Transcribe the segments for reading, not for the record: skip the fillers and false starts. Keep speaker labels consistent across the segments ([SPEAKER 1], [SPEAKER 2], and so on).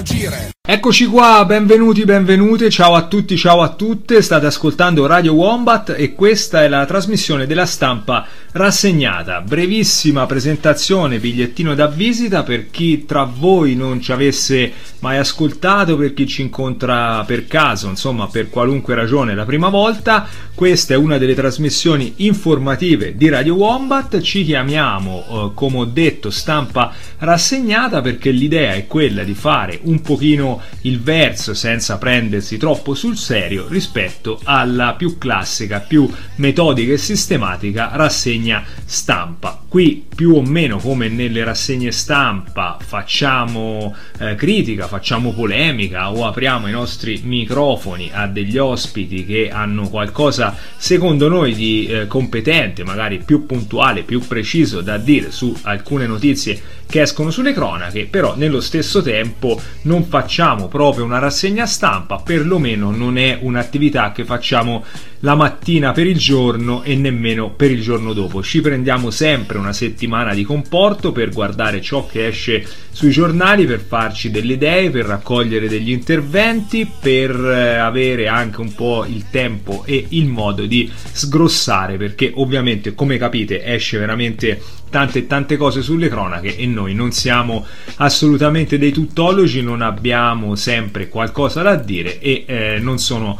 [SPEAKER 1] Eccoci qua, benvenuti, benvenute, ciao a tutti, ciao a tutte, state ascoltando Radio Wombat e questa è la trasmissione della stampa rassegnata. Brevissima presentazione, bigliettino da visita per chi tra voi non ci avesse mai ascoltato, per chi ci incontra per caso, insomma per qualunque ragione la prima volta. Questa è una delle trasmissioni informative di Radio Wombat, ci chiamiamo, come ho detto, stampa rassegnata perché l'idea è quella di fare un pochino il verso senza prendersi troppo sul serio rispetto alla più classica, più metodica e sistematica rassegna stampa. Qui più o meno come nelle rassegne stampa facciamo critica, facciamo polemica o apriamo i nostri microfoni a degli ospiti che hanno qualcosa secondo noi di competente, magari più puntuale, più preciso da dire su alcune notizie che escono sulle cronache, però nello stesso tempo non facciamo proprio una rassegna stampa, perlomeno non è un'attività che facciamo la mattina per il giorno e nemmeno per il giorno dopo. Ci prendiamo sempre una settimana di comporto per guardare ciò che esce sui giornali, per farci delle idee, per raccogliere degli interventi, per avere anche un po' il tempo e il modo di sgrossare, perché ovviamente, come capite, esce veramente tante cose sulle cronache e noi non siamo assolutamente dei tuttologi, non abbiamo sempre qualcosa da dire e non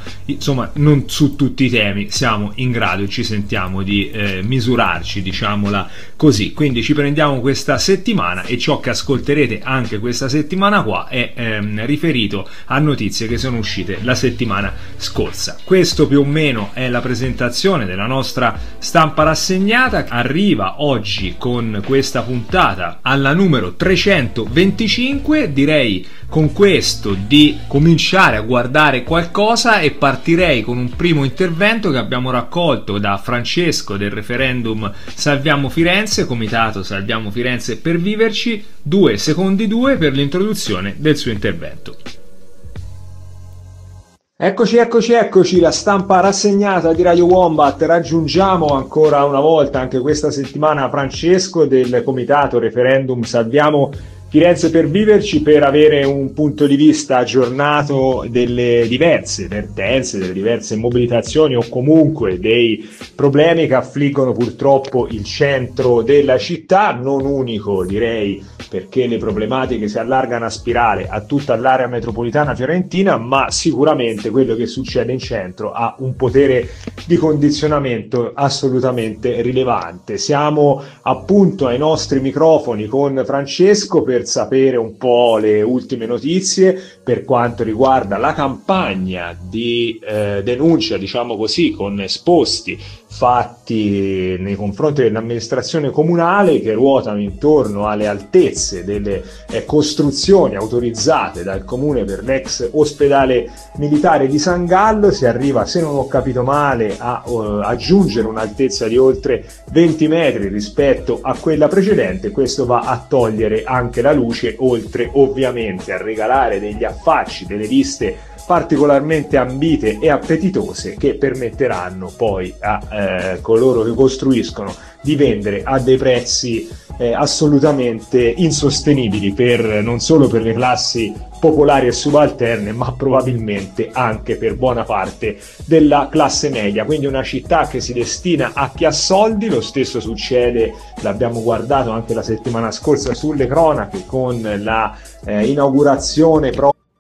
[SPEAKER 1] su tutti i temi siamo in grado e ci sentiamo di misurarci, diciamola così. Quindi ci prendiamo questa settimana e ciò che ascolterete anche questa settimana qua è riferito a notizie che sono uscite la settimana scorsa. Questo più o meno è la presentazione della nostra stampa rassegnata. Arriva oggi con questa puntata alla numero 325, direi con questo di cominciare a guardare qualcosa e partirei con un primo intervento che abbiamo raccolto da Francesco del referendum Salviamo Firenze, comitato Salviamo Firenze per viverci, 2 secondi 2 per l'introduzione del suo intervento. Eccoci, la stampa rassegnata di Radio Wombat. Raggiungiamo ancora una volta, anche questa settimana, Francesco del comitato Referendum Salviamo Firenze per viverci, per avere un punto di vista aggiornato delle diverse vertenze, delle diverse mobilitazioni o comunque dei problemi che affliggono purtroppo il centro della città, non unico direi, perché le problematiche si allargano a spirale a tutta l'area metropolitana fiorentina, ma sicuramente quello che succede in centro ha un potere di condizionamento assolutamente rilevante. Siamo appunto ai nostri microfoni con Francesco per sapere un po' le ultime notizie per quanto riguarda la campagna di denuncia, diciamo così, con esposti fatti nei confronti dell'amministrazione comunale che ruotano intorno alle altezze delle costruzioni autorizzate dal comune per l'ex ospedale militare di San Gallo. Si arriva, se non ho capito male, a aggiungere un'altezza di oltre 20 metri rispetto a quella precedente. Questo va a togliere anche la luce, oltre ovviamente a regalare degli affacci, delle viste particolarmente ambite e appetitose che permetteranno poi a coloro che costruiscono di vendere a dei prezzi assolutamente insostenibili non solo per le classi popolari e subalterne, ma probabilmente anche per buona parte della classe media. Quindi una città che si destina a chi ha soldi. Lo stesso succede, l'abbiamo guardato anche la settimana scorsa sulle cronache, con la inaugurazione